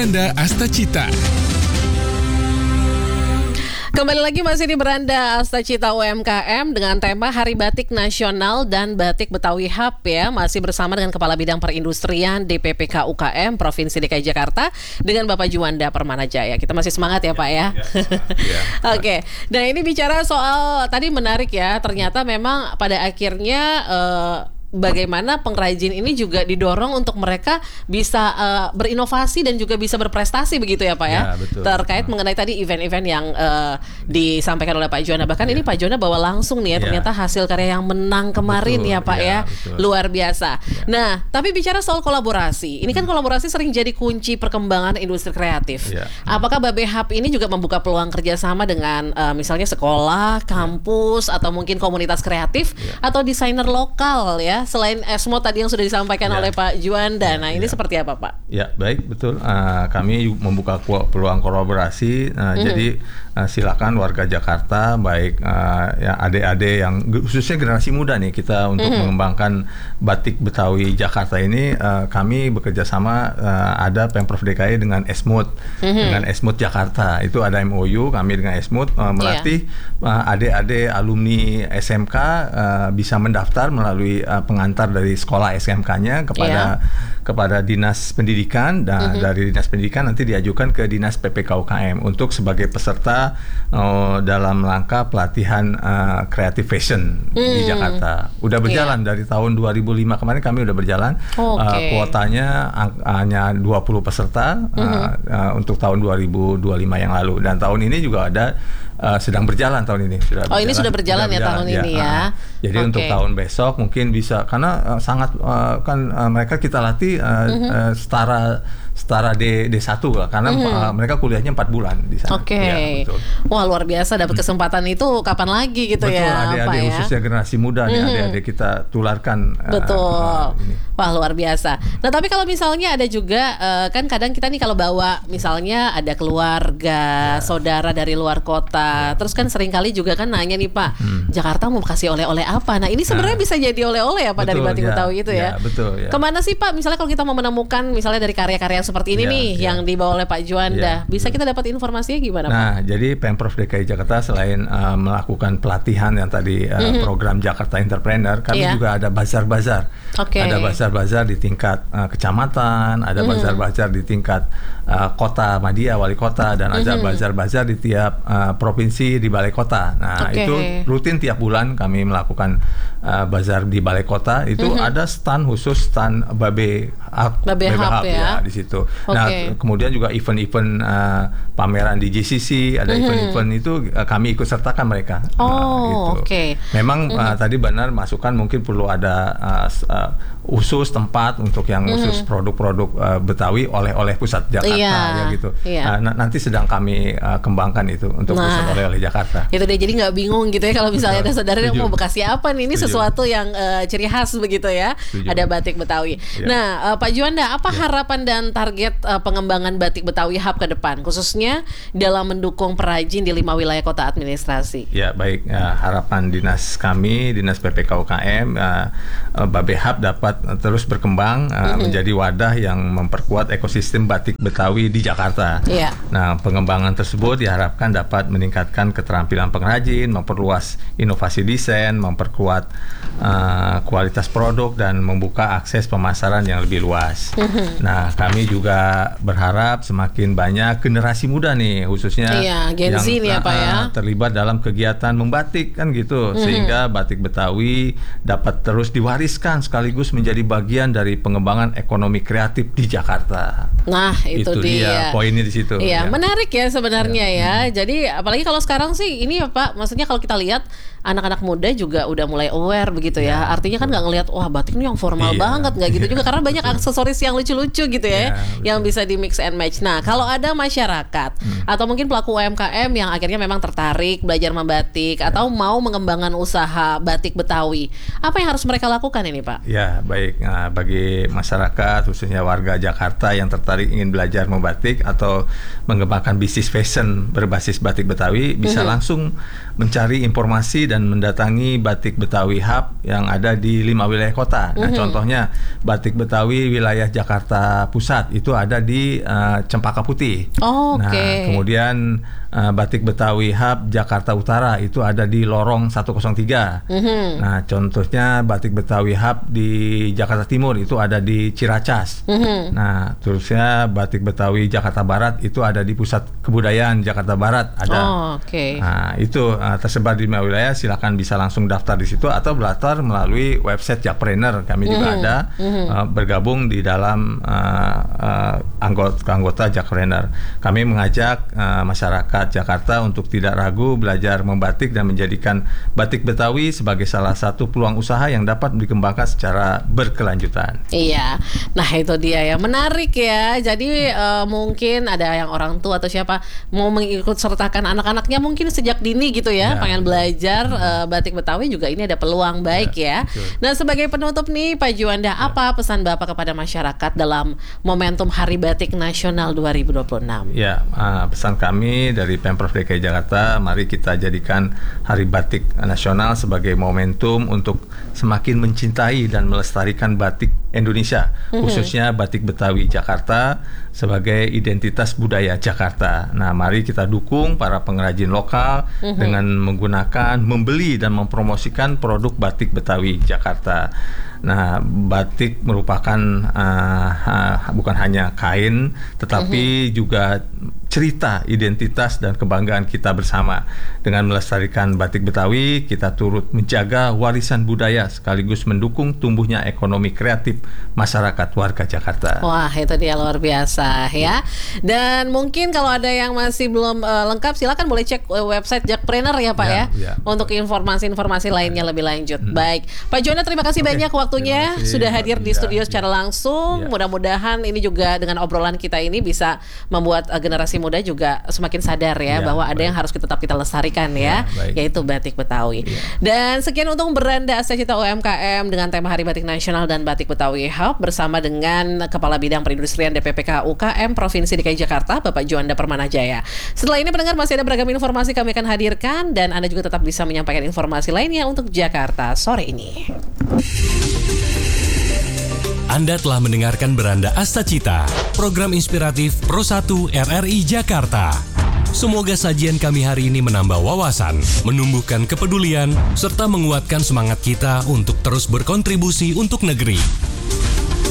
Beranda Astacita. Kembali lagi masih di Beranda Astacita UMKM dengan tema Hari Batik Nasional dan Batik Betawi Hub ya. Masih bersama dengan Kepala Bidang Perindustrian DPPK UKM Provinsi DKI Jakarta dengan Bapak Juanda Permanajaya. Kita masih semangat ya Pak ya. Oke. Nah ini bicara soal tadi menarik ya. Ternyata memang pada akhirnya bagaimana pengrajin ini juga didorong untuk mereka bisa berinovasi dan juga bisa berprestasi begitu ya Pak ya, betul. Terkait mengenai tadi event-event yang disampaikan oleh Pak Juanda. Bahkan ini Pak Juanda bawa langsung nih ya, ternyata hasil karya yang menang kemarin ya Pak ya, luar biasa. Nah tapi bicara soal kolaborasi, ini kan kolaborasi sering jadi kunci perkembangan industri kreatif. Apakah Babe Hub ini juga membuka peluang kerjasama dengan misalnya sekolah, kampus, atau mungkin komunitas kreatif atau desainer lokal ya? Selain Esmo tadi yang sudah disampaikan oleh Pak Juanda, nah ini seperti apa Pak? Ya baik, betul. Kami membuka peluang kolaborasi. Jadi silakan warga Jakarta, baik ya adik-adik yang khususnya generasi muda nih, kita untuk mengembangkan batik Betawi Jakarta ini, kami bekerja sama ada Pemprov DKI dengan Esmut, dengan Esmut Jakarta. Itu ada MOU kami dengan Esmut melatih adik-adik alumni SMK bisa mendaftar melalui pengantar dari sekolah SMK-nya kepada Dinas Pendidikan, dan dari Dinas Pendidikan nanti diajukan ke Dinas PPK UKM untuk sebagai peserta dalam rangka pelatihan Creative Fashion di Jakarta. Udah berjalan dari tahun 2005 kemarin kami udah berjalan. Kuotanya hanya 20 peserta untuk tahun 2025 yang lalu, dan tahun ini juga ada sedang berjalan tahun ini. Ini sudah berjalan ya tahun ini ya. Jadi untuk tahun besok mungkin bisa, karena sangat mereka kita latih setara D1 lah, karena mereka kuliahnya 4 bulan di sana. Wah luar biasa, dapat kesempatan itu kapan lagi gitu. Betul, ya adik-adik Pak ya, khususnya generasi muda nih, adik-adik kita tularkan. Betul. Wah luar biasa. Nah tapi kalau misalnya ada juga kan kadang kita nih kalau bawa misalnya ada keluarga, saudara dari luar kota, terus kan seringkali juga kan nanya nih Pak, Jakarta mau kasih oleh-oleh apa? Nah ini sebenarnya bisa jadi oleh-oleh ya Pak, dari batik Betawi itu ya. Betul. Kemana sih Pak? Misalnya kalau kita mau menemukan misalnya dari karya-karya seperti ini nih yang dibawa oleh Pak Juanda, bisa kita dapat informasinya gimana Pak? Nah jadi Pemprov DKI Jakarta selain melakukan pelatihan yang tadi program Jakarta Entrepreneur, kami juga ada bazar-bazar. Ada bazar-bazar di tingkat kecamatan, ada bazar-bazar di tingkat kota, Madia, wali kota, dan ada bazar-bazar di tiap provinsi di balai kota. Nah itu rutin tiap bulan kami melakukan bazar di balai kota. Itu ada stand khusus, stand Babe Hub ya di situ. Nah kemudian juga event-event pameran di JCC, ada event-event itu kami ikut sertakan mereka. Memang tadi benar masukan, mungkin perlu ada khusus tempat untuk yang khusus produk-produk Betawi oleh pusat Jakarta ya gitu. Nanti sedang kami kembangkan itu untuk pusat oleh Jakarta. Itu deh, jadi nggak bingung gitu ya kalau misalnya ada saudara yang mau Bekasi apa nih, ini sesuatu yang ciri khas begitu ya. Ada batik Betawi. Nah Pak Juanda, apa harapan dan target pengembangan batik Betawi Hub ke depan, khususnya dalam mendukung perajin di 5 wilayah kota administrasi? Ya baik, harapan dinas kami, Dinas PPK UKM, Babe Hub dapat terus berkembang menjadi wadah yang memperkuat ekosistem batik Betawi di Jakarta. Nah pengembangan tersebut diharapkan dapat meningkatkan keterampilan pengrajin, memperluas inovasi desain, memperkuat kualitas produk, dan membuka akses pemasaran yang lebih luas. Nah kami juga berharap semakin banyak generasi muda nih, khususnya Gen Z nih ya Pak ya, terlibat dalam kegiatan membatik kan gitu, sehingga batik Betawi dapat terus diwariskan sekaligus menjadi bagian dari pengembangan ekonomi kreatif di Jakarta. Nah itu dia poinnya di situ. Menarik ya sebenarnya ya. Jadi apalagi kalau sekarang sih ini ya Pak, maksudnya kalau kita lihat anak-anak muda juga udah mulai aware begitu ya. Artinya kan nggak ngelihat wah batik ini yang formal banget, nggak gitu juga, karena banyak aksesoris yang lucu-lucu gitu ya, yang bisa di mix and match. Nah kalau ada masyarakat atau mungkin pelaku UMKM yang akhirnya memang tertarik belajar membatik atau mau mengembangkan usaha batik Betawi, apa yang harus mereka lakukan ini Pak? Ya baik, bagi masyarakat khususnya warga Jakarta yang tertarik ingin belajar membatik atau mengembangkan bisnis fashion berbasis batik Betawi, bisa langsung mencari informasi dan mendatangi Batik Betawi Hub yang ada di 5 wilayah kota. Nah, contohnya Batik Betawi wilayah Jakarta Pusat itu ada di Cempaka Putih. Nah, kemudian Batik Betawi Hub Jakarta Utara itu ada di Lorong 103. Nah, contohnya Batik Betawi Hub di Jakarta Timur itu ada di Ciracas. Nah, terusnya Batik Betawi Jakarta Barat itu ada di Pusat Kebudayaan Jakarta Barat ada. Nah, itu tersebar di 5 wilayah. Silakan bisa langsung daftar di situ atau daftar melalui website Jakpreneur. Kami juga ada bergabung di dalam anggota Jakpreneur. Kami mengajak masyarakat Jakarta untuk tidak ragu belajar membatik dan menjadikan batik Betawi sebagai salah satu peluang usaha yang dapat dikembangkan secara berkelanjutan. Iya, nah itu dia ya, menarik ya. Jadi mungkin ada yang orang tua atau siapa mau mengikut sertakan anak-anaknya mungkin sejak dini gitu ya, pengen belajar batik Betawi juga ini ada peluang baik ya. Nah, sebagai penutup nih Pak Juanda, apa pesan Bapak kepada masyarakat dalam momentum Hari Batik Nasional 2026? Ya, pesan kami dari Pemprov DKI Jakarta, mari kita jadikan Hari Batik Nasional sebagai momentum untuk semakin mencintai dan melestarikan batik Indonesia, khususnya batik Betawi Jakarta sebagai identitas budaya Jakarta. Nah, mari kita dukung para pengrajin lokal dengan menggunakan, membeli dan mempromosikan produk batik Betawi Jakarta. Nah, batik merupakan bukan hanya kain, tetapi juga cerita, identitas, dan kebanggaan kita bersama. Dengan melestarikan batik Betawi, kita turut menjaga warisan budaya sekaligus mendukung tumbuhnya ekonomi kreatif masyarakat warga Jakarta. Wah, itu dia luar biasa ya. Dan mungkin kalau ada yang masih belum lengkap, silakan boleh cek website Jakpreneur ya Pak ya, untuk informasi-informasi lainnya lebih lanjut. Baik, Pak Juanda, terima kasih banyak waktunya sudah hadir di studio secara langsung. Mudah-mudahan ini juga dengan obrolan kita ini bisa membuat generasi muda juga semakin sadar ya, bahwa ada yang harus tetap kita lestarikan ya, yaitu batik Betawi. Dan sekian untuk Beranda Astacita UMKM dengan tema Hari Batik Nasional dan Batik Betawi Hub bersama dengan Kepala Bidang Perindustrian DPPK UKM Provinsi DKI Jakarta, Bapak Juanda Permanajaya. Setelah ini pendengar, masih ada beragam informasi kami akan hadirkan dan Anda juga tetap bisa menyampaikan informasi lainnya untuk Jakarta sore ini. Anda telah mendengarkan Beranda Astacita, program inspiratif Pro 1 RRI Jakarta. Semoga sajian kami hari ini menambah wawasan, menumbuhkan kepedulian, serta menguatkan semangat kita untuk terus berkontribusi untuk negeri.